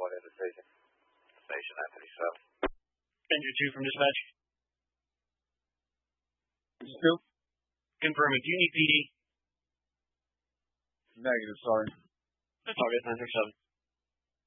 1 into station. Station Anthony 7. Ranger 2 from dispatch. Ranger 2? Confirming. Do you need PD? Negative, sorry. That's all good. 967.